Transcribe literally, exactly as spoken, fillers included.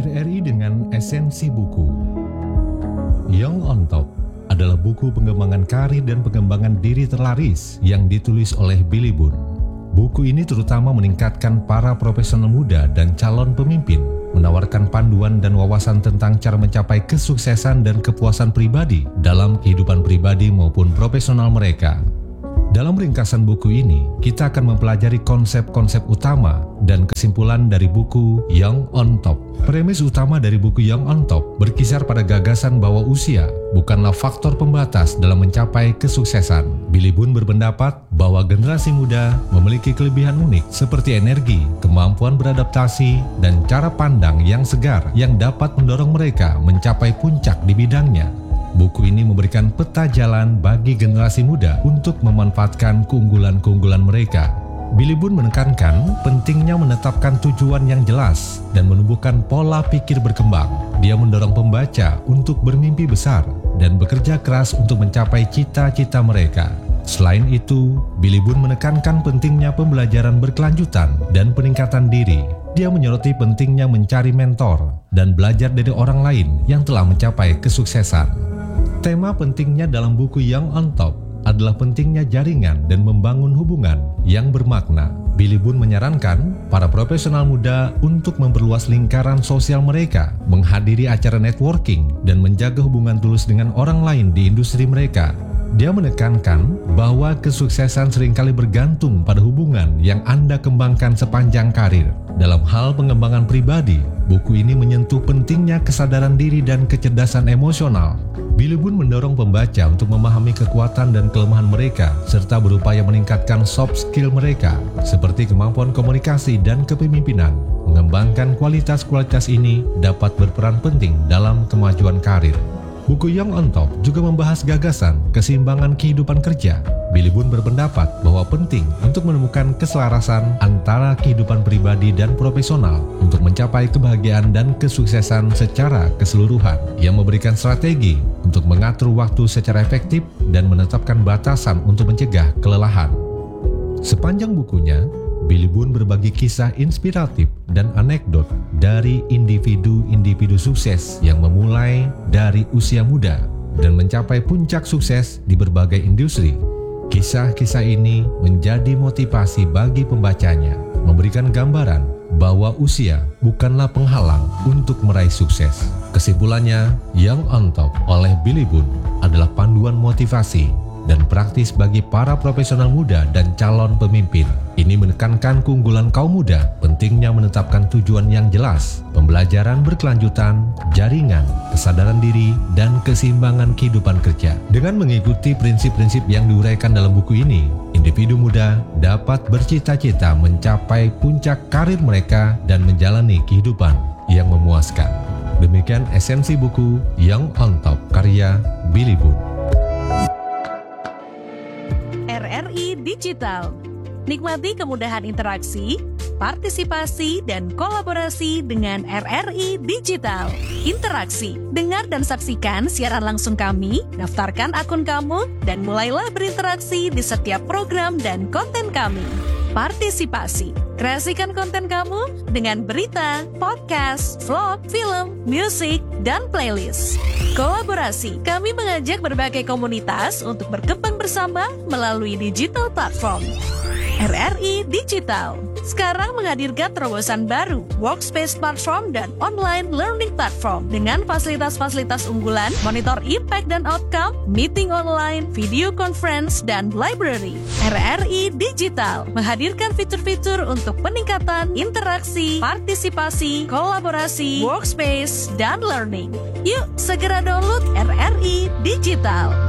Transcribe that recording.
R R I dengan esensi buku. Young on Top adalah buku pengembangan karir dan pengembangan diri terlaris yang ditulis oleh Billy Boone. Buku ini terutama meningkatkan para profesional muda dan calon pemimpin, menawarkan panduan dan wawasan tentang cara mencapai kesuksesan dan kepuasan pribadi dalam kehidupan pribadi maupun profesional mereka. Dalam ringkasan buku ini, kita akan mempelajari konsep-konsep utama dan kesimpulan dari buku Young on Top. Premis utama dari buku Young on Top berkisar pada gagasan bahwa usia bukanlah faktor pembatas dalam mencapai kesuksesan. Billy Boone berpendapat bahwa generasi muda memiliki kelebihan unik seperti energi, kemampuan beradaptasi, dan cara pandang yang segar yang dapat mendorong mereka mencapai puncak di bidangnya. Buku ini memberikan peta jalan bagi generasi muda untuk memanfaatkan keunggulan-keunggulan mereka. Billy Boone menekankan pentingnya menetapkan tujuan yang jelas dan menumbuhkan pola pikir berkembang. Dia mendorong pembaca untuk bermimpi besar dan bekerja keras untuk mencapai cita-cita mereka. Selain itu, Billy Boone menekankan pentingnya pembelajaran berkelanjutan dan peningkatan diri. Dia menyoroti pentingnya mencari mentor dan belajar dari orang lain yang telah mencapai kesuksesan. Tema pentingnya dalam buku Young on Top adalah pentingnya jaringan dan membangun hubungan yang bermakna. Billy Boone menyarankan para profesional muda untuk memperluas lingkaran sosial mereka, menghadiri acara networking, dan menjaga hubungan tulus dengan orang lain di industri mereka. Dia menekankan bahwa kesuksesan seringkali bergantung pada hubungan yang Anda kembangkan sepanjang karir. Dalam hal pengembangan pribadi, buku ini menyentuh pentingnya kesadaran diri dan kecerdasan emosional. Billy Boone mendorong pembaca untuk memahami kekuatan dan kelemahan mereka serta berupaya meningkatkan soft skill mereka seperti kemampuan komunikasi dan kepemimpinan. Mengembangkan kualitas-kualitas ini dapat berperan penting dalam kemajuan karir. Buku Young on Top juga membahas gagasan keseimbangan kehidupan kerja. Billy Boone berpendapat bahwa penting untuk menemukan keselarasan antara kehidupan pribadi dan profesional untuk mencapai kebahagiaan dan kesuksesan secara keseluruhan. Ia memberikan strategi untuk mengatur waktu secara efektif dan menetapkan batasan untuk mencegah kelelahan. Sepanjang bukunya, Billy Boone berbagi kisah inspiratif dan anekdot dari individu-individu sukses yang memulai dari usia muda dan mencapai puncak sukses di berbagai industri. Kisah-kisah ini menjadi motivasi bagi pembacanya, memberikan gambaran bahwa usia bukanlah penghalang untuk meraih sukses. Kesimpulannya, Young on Top oleh Billy Boone adalah panduan motivasi dan praktis bagi para profesional muda dan calon pemimpin. Ini menekankan keunggulan kaum muda, pentingnya menetapkan tujuan yang jelas, pembelajaran berkelanjutan, jaringan, kesadaran diri, dan keseimbangan kehidupan kerja. Dengan mengikuti prinsip-prinsip yang diuraikan dalam buku ini, individu muda dapat bercita-cita mencapai puncak karir mereka dan menjalani kehidupan yang memuaskan. Demikian esensi buku Young on Top karya Billy Boone. R R I Digital. Nikmati kemudahan interaksi, partisipasi, dan kolaborasi dengan R R I Digital. Interaksi, dengar dan saksikan siaran langsung kami, daftarkan akun kamu, dan mulailah berinteraksi di setiap program dan konten kami. Partisipasi, kreasikan konten kamu dengan berita, podcast, vlog, film, musik, dan playlist. Kolaborasi, kami mengajak berbagai komunitas untuk berkembang bersama melalui digital platform. R R I Digital sekarang menghadirkan terobosan baru, workspace platform dan online learning platform dengan fasilitas-fasilitas unggulan, monitor impact dan outcome, meeting online, video conference, dan library. R R I Digital menghadirkan fitur-fitur untuk peningkatan interaksi, partisipasi, kolaborasi, workspace, dan learning. Yuk segera download R R I Digital.